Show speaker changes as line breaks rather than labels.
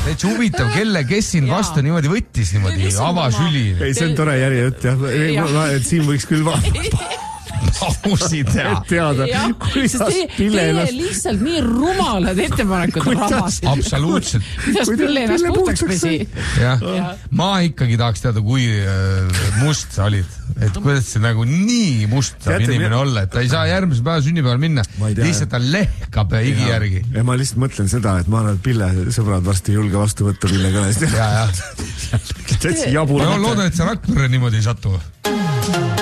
täitsa huvitav, kes siin vastu niimoodi võttis niimoodi avasüli.
Ei, see on tore järjejutt, jah. Siin võiks küll teada, kuidas Pille ennast...
Teie lihtsalt nii rumalad ettepanekud rabasid.
Absoluutselt.
Kuidas Pille ennast puhtaks pesi.
Ma ikkagi tahaks teada, kui must sa olid. Et kuidas see nagu nii must saab inimene olla, et ta ei saa järgmise päeva sünnipäeval minna. Lihtsalt ta lehkab higi järgi.
Ja ma lihtsalt mõtlen seda, et ma olen Pille sõbrad varsti julge vastu võtta Pille kõnest.
Ja.
Täitsi jabur.
Ma loodan, et see Rakvere niimoodi ei satu.